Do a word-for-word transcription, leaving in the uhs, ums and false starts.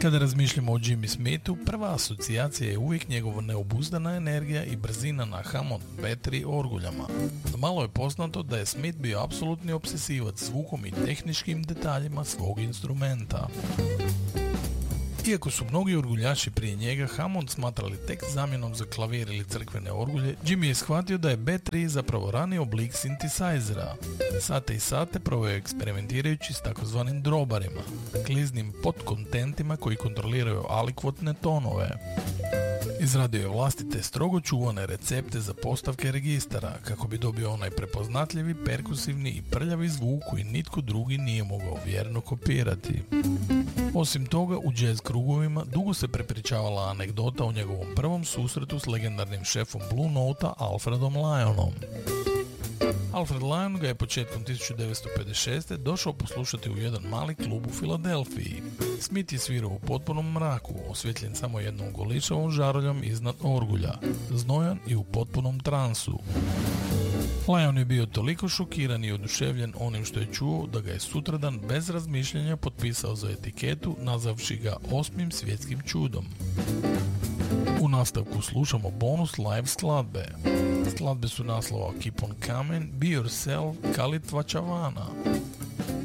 Kada razmišljamo o Jimmy Smithu, prva asocijacija je uvijek njegova neobuzdana energija i brzina na Hammond B tri orguljama. Malo je poznato da je Smith bio apsolutni obsesivac zvukom i tehničkim detaljima svog instrumenta. Iako su mnogi orguljaši prije njega Hammond smatrali tek zamjenom za klavir ili crkvene orgulje, Jimmy je shvatio da je B tri zapravo rani oblik sintisajzera. Sate i sate proveo je eksperimentirajući s takozvanim drobarima, kliznim podkontentima koji kontroliraju alikvotne tonove. Izradio je vlastite strogo čuvane recepte za postavke registara kako bi dobio onaj prepoznatljivi, perkusivni i prljavi zvuk koji nitko drugi nije mogao vjerno kopirati. Osim toga, u jazz krugovima dugo se prepričavala anegdota o njegovom prvom susretu s legendarnim šefom Blue Nota Alfredom Lyonom. Alfred Lyon ga je početkom tisuću devetsto pedeset šeste došao poslušati u jedan mali klub u Filadelfiji. Smith je svirao u potpunom mraku, osvjetljen samo jednom goličavom žaruljom iznad orgulja, znojan i u potpunom transu. Lyon je bio toliko šokiran i oduševljen onim što je čuo da ga je sutradan bez razmišljanja potpisao za etiketu, nazavši ga osmim svjetskim čudom. U nastavku slušamo bonus live skladbe. Skladbe su naslova Keep on Coming, Be Yourself, Kali Tvačavana.